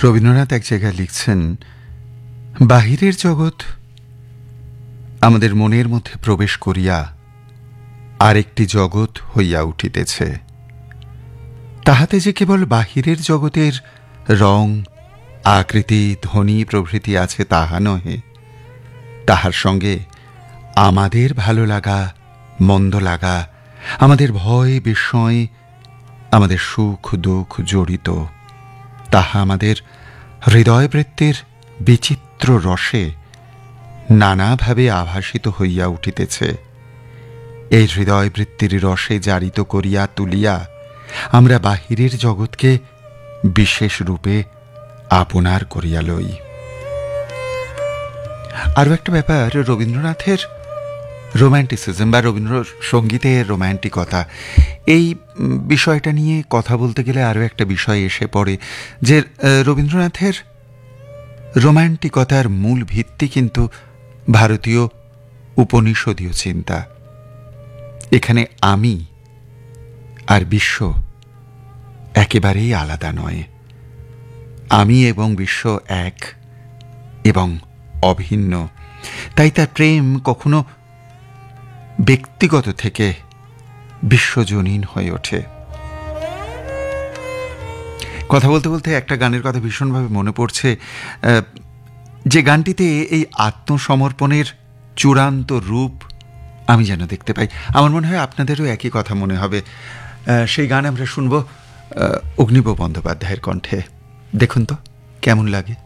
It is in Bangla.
রবীন্দ্রনাথ এক জায়গায় লিখছেন, বাহিরের জগৎ আমাদের মনের মধ্যে প্রবেশ করিয়া আরেকটি জগৎ হইয়া উঠিতেছে। তাহাতে যে কেবল বাহিরের জগতের রং, আকৃতি, ধ্বনি প্রভৃতি আছে তাহা নহে, তাহার সঙ্গে আমাদের ভালো লাগা, মন্দ লাগা, আমাদের ভয়, বিস্ময়, আমাদের সুখ দুঃখ জড়িত। তাহা আমাদের হৃদয়বৃত্তির বিচিত্র রসে নানাভাবে আভাসিত হইয়া উঠিতেছে। এই হৃদয়বৃত্তির রসে জারিত করিয়া তুলিয়া আমরা বাহিরের জগৎকে বিশেষ রূপে আপনার করিয়া লই। আরও একটা ব্যাপার, রবীন্দ্রনাথের রোম্যান্টিসিজম বা রবীন্দ্রসঙ্গীতের রোম্যান্টিকতা, এই বিষয়টা নিয়ে কথা বলতে গেলে আরও একটা বিষয় এসে পড়ে যে রবীন্দ্রনাথের রোম্যান্টিকতার মূল ভিত্তি কিন্তু ভারতীয় উপনিষদীয় চিন্তা। এখানে আমি আর বিশ্ব একেবারেই আলাদা নয়। আমি এবং বিশ্ব এক এবং অভিন্ন। তাই তার প্রেম কখনো ব্যক্তিগত থেকে বিশ্বজনীন হয়ে ওঠে। কথা বলতে বলতে একটা গানের কথা ভীষণভাবে মনে পড়ছে, যে গানটিতে এই আত্মসমর্পণের চূড়ান্ত রূপ আমি যেন দেখতে পাই। আমার মনে হয় আপনাদেরও একই কথা মনে হবে। সেই গান আমরা শুনব অগ্নিব বন্দ্যোপাধ্যায়ের কণ্ঠে। দেখুন তো কেমন লাগে।